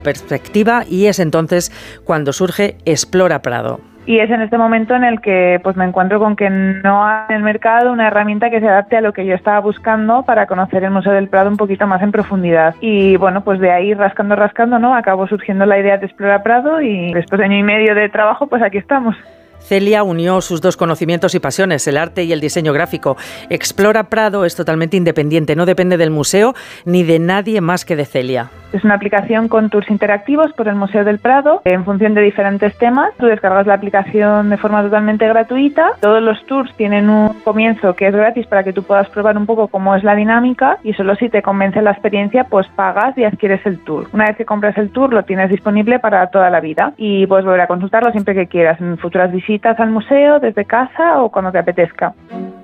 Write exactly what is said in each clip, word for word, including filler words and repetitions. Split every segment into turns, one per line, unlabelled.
perspectiva, y es entonces cuando surge Explora Prado.
Y es en este momento en el que pues me encuentro con que no hay en el mercado una herramienta que se adapte a lo que yo estaba buscando para conocer el Museo del Prado un poquito más en profundidad. Y bueno, pues de ahí rascando, rascando, ¿no? Acabó surgiendo la idea de Explora Prado y después de año y medio de trabajo, pues aquí estamos.
Celia unió sus dos conocimientos y pasiones, el arte y el diseño gráfico. Explora Prado es totalmente independiente, no depende del museo ni de nadie más que de Celia.
Es una aplicación con tours interactivos por el Museo del Prado en función de diferentes temas. Tú descargas la aplicación de forma totalmente gratuita. Todos los tours tienen un comienzo que es gratis para que tú puedas probar un poco cómo es la dinámica, y solo si te convence la experiencia pues pagas y adquieres el tour. Una vez que compras el tour lo tienes disponible para toda la vida y puedes volver a consultarlo siempre que quieras en futuras visitas al museo, desde casa o cuando te apetezca.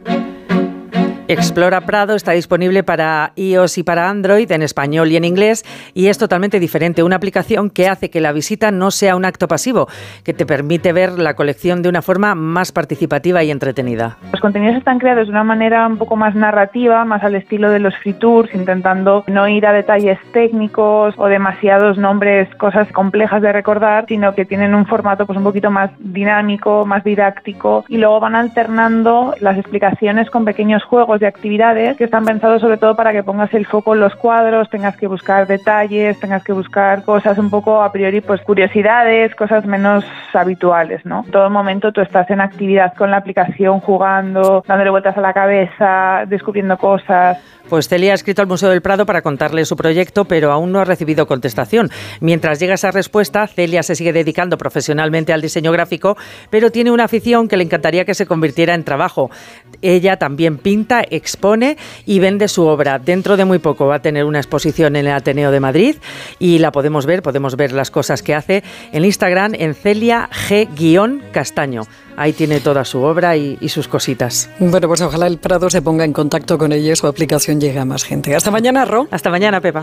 Explora Prado está disponible para iOS y para Android, en español y en inglés, y es totalmente diferente. Una aplicación que hace que la visita no sea un acto pasivo, que te permite ver la colección de una forma más participativa y entretenida.
Los contenidos están creados de una manera un poco más narrativa, más al estilo de los free tours, intentando no ir a detalles técnicos o demasiados nombres, cosas complejas de recordar, sino que tienen un formato pues un poquito más dinámico, más didáctico, y luego van alternando las explicaciones con pequeños juegos de actividades que están pensados sobre todo para que pongas el foco en los cuadros, tengas que buscar detalles, tengas que buscar cosas un poco a priori, pues curiosidades, cosas menos habituales, ¿no? En todo momento tú estás en actividad con la aplicación, jugando, dándole vueltas a la cabeza, descubriendo cosas.
Pues Celia ha escrito al Museo del Prado para contarle su proyecto, pero aún no ha recibido contestación. Mientras llega esa respuesta, Celia se sigue dedicando profesionalmente al diseño gráfico, pero tiene una afición que le encantaría que se convirtiera en trabajo. Ella también pinta, expone y vende su obra. Dentro de muy poco va a tener una exposición en el Ateneo de Madrid y la podemos ver, podemos ver las cosas que hace en Instagram en Celia G Castaño. Ahí tiene toda su obra y, y sus cositas.
Bueno, pues ojalá el Prado se ponga en contacto con ella y su aplicación llegue a más gente. Hasta mañana, Ro.
Hasta mañana, Pepa.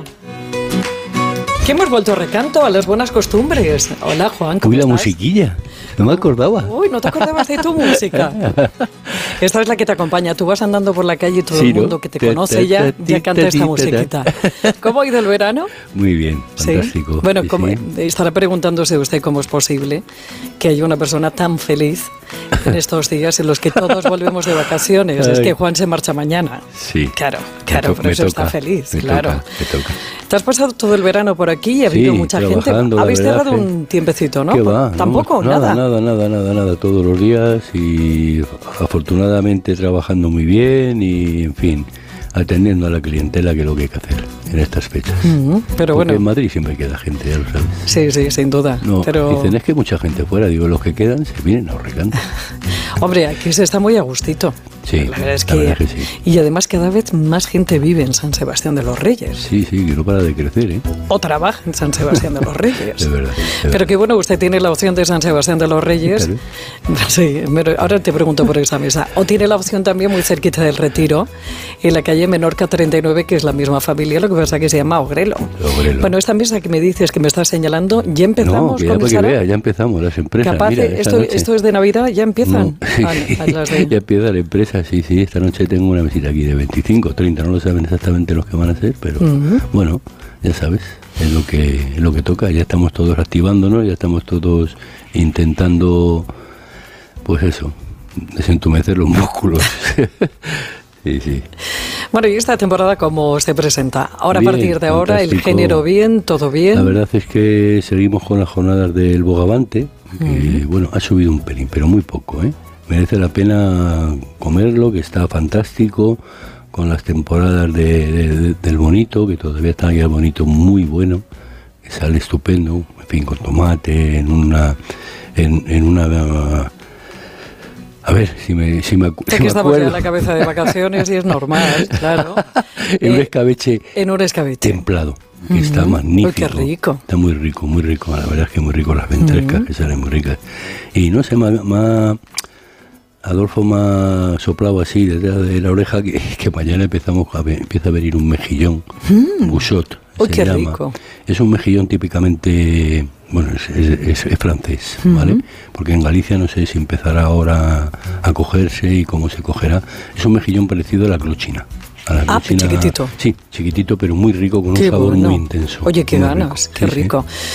Que hemos vuelto a recanto, a las buenas costumbres. Hola, Juan, ¿cómo
Uy, la
estás?
musiquilla. No me acordaba.
Uy, ¿no te acordabas de tu música? Esta es la que te acompaña. Tú vas andando por la calle y todo sí, el mundo ¿no? que te conoce ya, ya canta esta musiquita. ¿Cómo ha ido el verano?
Muy bien, fantástico.
¿Sí? Bueno,
sí,
como,
sí.
estará preguntándose usted cómo es posible que haya una persona tan feliz en estos días en los que todos volvemos de vacaciones. Ay. Es que Juan se marcha mañana.
Sí.
Claro, claro, por eso
toca,
está feliz,
me
claro.
Toca, me toca.
Te has pasado todo el verano por aquí y ha habido
sí,
mucha gente. Habéis cerrado
que...
un tiempecito, ¿no?
¿Qué va?
Tampoco,
no,
nada.
Nada, nada, nada, nada, todos los días y afortunadamente trabajando muy bien y, en fin, atendiendo a la clientela, que es lo que hay que hacer en estas fechas.
Mm-hmm, pero
Porque
bueno,
en Madrid siempre queda gente, ya lo sabes.
Sí, sí, sin duda.
No,
pero...
dicen, es que mucha gente fuera. Digo, los que quedan se vienen a Recanto.
Hombre, aquí se está muy a gustito.
Sí,
la verdad es
la
que,
verdad que sí.
Y además cada vez más gente vive en San Sebastián de los Reyes.
Sí, sí, que no para de crecer, ¿eh?
O trabaja en San Sebastián de los Reyes.
De verdad. De
pero
verdad.
que bueno, usted tiene la opción de San Sebastián de los Reyes.
Claro.
Sí, pero ahora te pregunto por esa mesa. O tiene la opción también muy cerquita del Retiro, en la calle Menorca treinta y nueve, que es la misma familia, lo que pasa que se llama Ogrelo.
Ogrelo.
Bueno, esta mesa que me dices, que me estás señalando, ya empezamos
no, que
con
ya
el
para que vea, ya empezamos, las empresas.
Capaz,
Mira,
esto, esto es de Navidad, ya empiezan.
No.
Ah, no, las de...
Ya empieza la empresa, sí, sí. Esta noche tengo una visita aquí de veinticinco, treinta, no lo saben exactamente los que van a ser, pero uh-huh. bueno, ya sabes, es lo que es lo que toca. Ya estamos todos activándonos, ya estamos todos intentando, pues eso, desentumecer los músculos. Sí, sí.
Bueno, ¿y esta temporada cómo se presenta? Ahora,
bien,
a partir de ahora,
fantástico.
el género bien, todo bien.
La verdad es que seguimos con las jornadas del Bogavante, que uh-huh. bueno, ha subido un pelín, pero muy poco, ¿eh? Merece la pena comerlo, que está fantástico, con las temporadas de, de, de, del bonito, que todavía está ahí el bonito muy bueno, que sale estupendo, en fin, con tomate, en una... en, en una A ver, si me, si me,
si
si
que
me
estamos
acuerdo.
ya en la cabeza de vacaciones y es normal, claro.
En
eh,
un escabeche
en un escabeche
templado, que uh-huh. está
Uy,
magnífico.
qué rico.
Está muy rico, muy rico. La verdad es que muy rico las ventrescas, uh-huh. que salen muy ricas. Y no sé, más, más Adolfo me ha soplado así detrás de la oreja que, que mañana empezamos a ver, empieza a venir un mejillón, uh-huh. Bouchot.
Uy,
se
qué
llama.
rico.
Es un mejillón típicamente, bueno, es, es, es, es francés, uh-huh. ¿vale? Porque en Galicia no sé si empezará ahora a cogerse y cómo se cogerá. Es un mejillón parecido a la clochina. A la
ah, chiquitito.
Sí, chiquitito, pero muy rico, con qué un sabor bueno. muy intenso.
Oye, qué
muy
ganas,
rico.
qué
sí,
rico.
Sí.